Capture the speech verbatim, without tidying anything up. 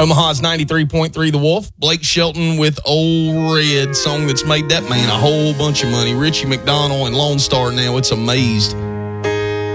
Omaha's ninety-three point three The Wolf. Blake Shelton with Old Red, song that's made that man a whole bunch of money. Richie McDonald and Lone Star now. It's Amazed.